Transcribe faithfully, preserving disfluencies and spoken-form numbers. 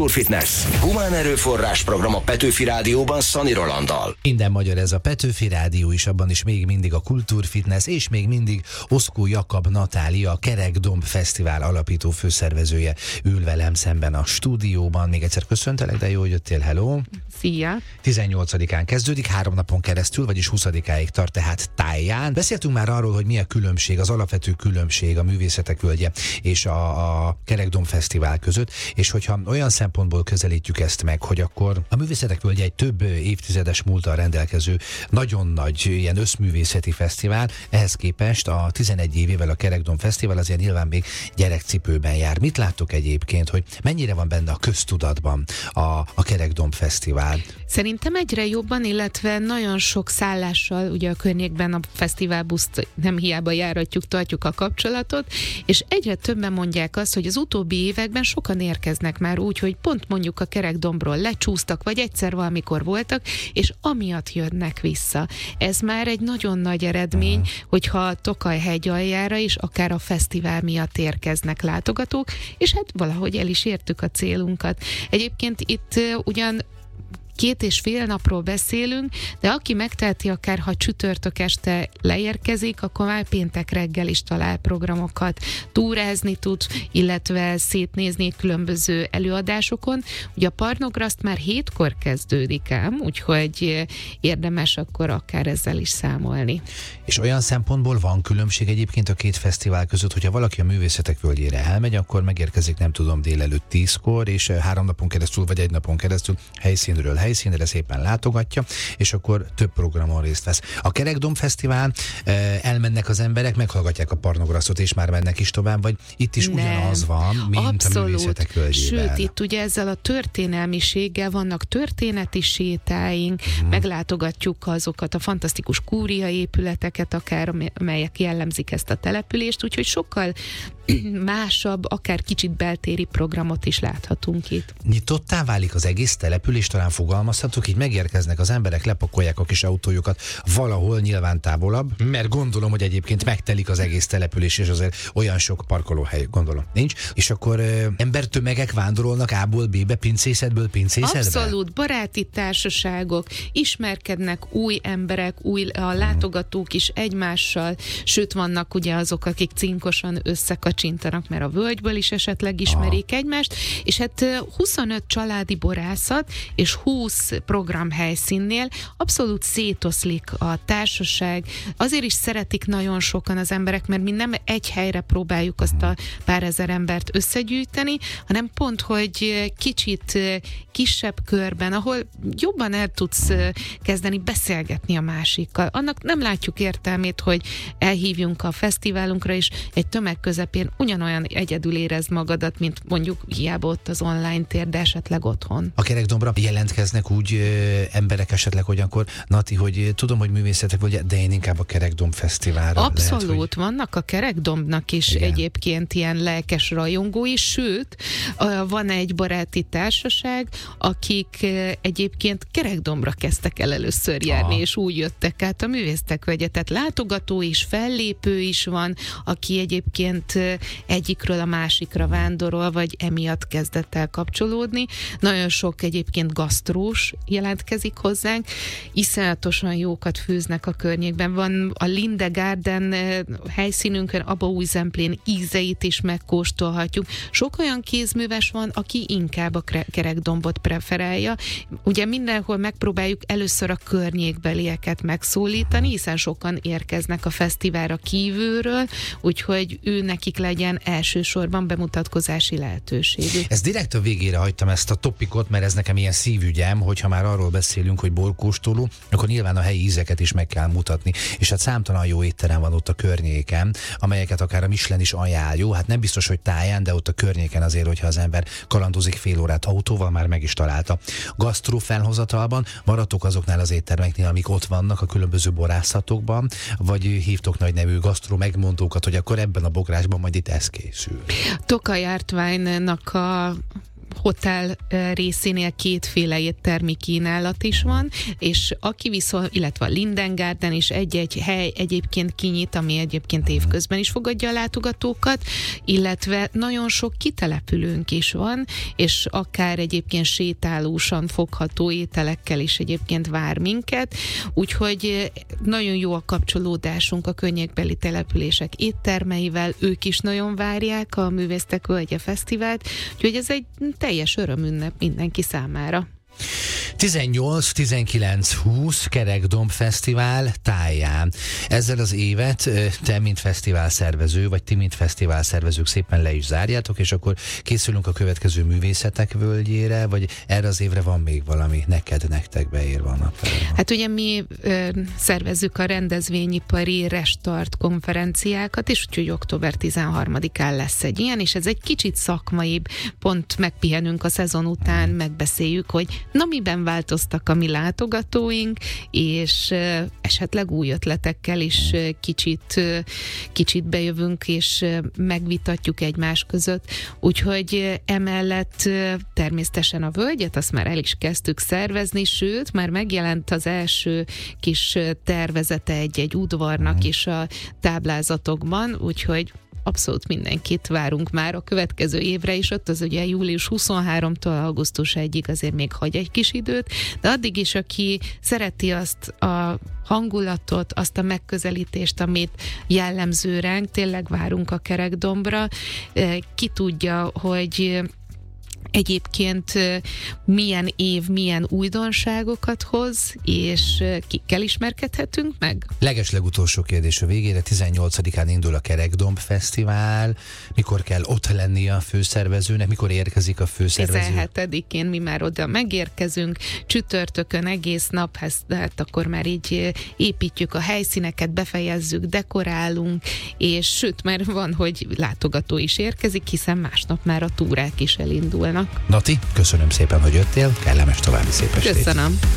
Kultúrfitness. Humán erőforrás program a Petőfi Rádióban Szani Rolanddal. Minden magyar ez a Petőfi Rádió is, abban is még mindig a Kultúrfitness, és még mindig Oszkó Jakab Natália, a Kerekdomb Fesztivál alapító főszervezője ül velem szemben a stúdióban. Még egyszer köszöntelek, de jó, hogy jöttél, hello! Szia! tizennyolcadikán kezdődik, három napon keresztül, vagyis huszadikáig tart tehát Táján. Beszéltünk már arról, hogy mi a különbség, az alapvető különbség a Művészetek Völgye és a, a Kerekdomb Fesztivál között, és hogyha olyan szempontból közelítjük ezt meg, hogy akkor a Művészetek Völgye egy több évtizedes múlttal rendelkező, nagyon nagy ilyen összművészeti fesztivál, ehhez képest a tizenegy évével a Kerekdomb Fesztivál azért nyilván még gyerekcipőben jár. Mit láttok egyébként, hogy mennyire van benne a köztudatban a, a Kerekdomb Fesztivál? Szerintem egyre jobban, illetve nagyon sok szállással, ugye a környékben a fesztiválbuszt nem hiába járatjuk, tartjuk a kapcsolatot, és egyre többen mondják azt, hogy az utóbbi években sokan érkeznek már úgy, hogy pont mondjuk a Kerekdombról lecsúsztak, vagy egyszer valamikor voltak, és amiatt jönnek vissza. Ez már egy nagyon nagy eredmény, uh-huh. hogyha Tokaj-hegy aljára is, akár a fesztivál miatt érkeznek látogatók, és hát valahogy el is értük a célunkat. Egyébként itt uh, ugyan két és fél napról beszélünk, de aki megteheti, akár ha csütörtök este leérkezik, akkor már péntek reggel is talál programokat, túrázni tud, illetve szétnézni különböző előadásokon. Ugye a Parnograszt már hétkor kezdődik ám, úgyhogy érdemes akkor akár ezzel is számolni. És olyan szempontból van különbség egyébként a két fesztivál között, hogyha valaki a Művészetek Völgyére elmegy, akkor megérkezik, nem tudom, délelőtt tízkor, és három napon keresztül, vagy egy napon keresztül helyszínről helyszínre szépen látogatja, és akkor több programon részt vesz. A Kerekdomb Fesztivál, elmennek az emberek, meghallgatják a Parnograsztot, és már mennek is tovább, vagy itt is Nem. ugyanaz van, mint Abszolút. A Művészetek Völgyében. Sőt, itt ugye ezzel a történelmiséggel vannak történeti sétáink, hmm. meglátogatjuk azokat a fantasztikus kúria épületeket, akár amelyek jellemzik ezt a települést, úgyhogy sokkal másabb, akár kicsit beltéri programot is láthatunk itt. Nyitottá válik az egész település, talán fogalmazhatok, így megérkeznek az emberek, lepakolják a kis autójukat valahol nyilván távolabb, mert gondolom, hogy egyébként megtelik az egész település, és azért olyan sok parkolóhely, gondolom, nincs, és akkor ö, embertömegek vándorolnak A-ból B-be, pincészetből pincészetbe? Abszolút, baráti társaságok, ismerkednek új emberek, új a látogatók is egymással, sőt vannak ugye azok, akik cinkosan összekacsintanak, mert a völgyből is esetleg ismerik Aha. egymást, és hát huszonöt családi borászat és húsz programhelyszínnél abszolút szétoszlik a társaság. Azért is szeretik nagyon sokan az emberek, mert mi nem egy helyre próbáljuk azt a pár ezer embert összegyűjteni, hanem pont, hogy kicsit kisebb körben, ahol jobban el tudsz kezdeni beszélgetni a másikkal. Annak nem látjuk értelmét, hogy elhívjunk a fesztiválunkra, és egy tömeg közepén ugyanolyan egyedül érezd magadat, mint mondjuk hiába ott az online tér, de esetleg otthon. A Kerekdombra jelentkeznek úgy ö, emberek esetleg, hogy akkor Nati, hogy tudom, hogy Művészetek Völgye, de én inkább a Kerekdomb Fesztiválra. Abszolút, lehet, hogy... vannak a Kerekdombnak is Igen. egyébként ilyen lelkes rajongói, sőt, van egy baráti társaság, akik egyébként Kerekdombra kezdtek el először járni, Aha. és úgy jöttek át a Művészetek Völgye. Tehát látogató is, fellépő is van, aki egyébként egyikről a másikra vándorol, vagy emiatt kezdett el kapcsolódni. Nagyon sok egyébként gasztrós jelentkezik hozzánk, iszonyatosan jókat főznek a környékben. Van a Linde Garden helyszínünkön, Abaúj-Zemplén ízeit is megkóstolhatjuk. Sok olyan kézműves van, aki inkább a Kerekdombot preferálja. Ugye mindenhol megpróbáljuk először a környékbelieket megszólítani, hiszen sokan érkeznek a fesztiválra kívülről, úgyhogy ő nekik legyen elsősorban bemutatkozási lehetőségük. Ez direkt a végére hagytam ezt a topikot, mert ez nekem ilyen szívügyem, hogyha már arról beszélünk, hogy borkóstoló, akkor nyilván a helyi ízeket is meg kell mutatni. És hát számtalan jó étterem van ott a környéken, amelyeket akár a Michelin is ajánl. Jó, hát nem biztos, hogy Táján, de ott a környéken azért, hogyha az ember kalandozik fél órát autóval, már meg is találta. Gasztró felhozatalban maradtok azoknál az éttermeknél, amik ott vannak a különböző borászatokban, vagy hívtok nagy nevű gasztró megmondókat, hogy akkor ebben a bográsban majd itt ez készül. Tokaj Art Wine-nak a hotel részénél kétféle éttermi kínálat is van, és aki viszont, illetve a Linden Garden is egy-egy hely egyébként kinyit, ami egyébként évközben is fogadja a látogatókat, illetve nagyon sok kitelepülőnk is van, és akár egyébként sétálósan fogható ételekkel is egyébként vár minket, úgyhogy nagyon jó a kapcsolódásunk a környékbeli települések éttermeivel, ők is nagyon várják a Művésztek Völgye Fesztivált, úgyhogy ez egy teljes örömünnep mindenki számára. tizennyolc, tizenkilenc, húsz Kerekdomb Fesztivál Táján. Ezzel az évet te, mint fesztivál szervező, vagy ti, mint fesztivál szervezők szépen le is zárjátok, és akkor készülünk a következő Művészetek Völgyére, vagy erre az évre van még valami neked, nektek beírva a naptárban? Hát ugye mi ö, szervezzük a rendezvényipari Restart konferenciákat, és úgyhogy október tizenharmadikán lesz egy ilyen, és ez egy kicsit szakmaibb, pont megpihenünk a szezon után, megbeszéljük, hogy na miben változtak a mi látogatóink, és uh, esetleg új ötletekkel is uh, kicsit, uh, kicsit bejövünk, és uh, megvitatjuk egymás között. Úgyhogy uh, emellett uh, természetesen a völgyet, azt már el is kezdtük szervezni, sőt, már megjelent az első kis uh, tervezete egy-egy udvarnak is a táblázatokban, úgyhogy abszolút mindenkit várunk már a következő évre is, ott az ugye július huszonharmadikától augusztus elsejéig azért még hagy egy kis időt, de addig is, aki szereti azt a hangulatot, azt a megközelítést, amit jellemző ránk, tényleg várunk a Kerekdombra. Ki tudja, hogy egyébként milyen év, milyen újdonságokat hoz, és kikkel ismerkedhetünk meg? Legeslegutolsó kérdés a végére. tizennyolcadikán indul a Kerekdomb Fesztivál. Mikor kell ott lenni a főszervezőnek? Mikor érkezik a főszervező? tizenhetedikén mi már oda megérkezünk. Csütörtökön egész nap, hát akkor már így építjük a helyszíneket, befejezzük, dekorálunk, és sőt, már van, hogy látogató is érkezik, hiszen másnap már a túrák is elindulnak. Nati, köszönöm szépen, hogy jöttél, kellemes további szép estét. Köszönöm.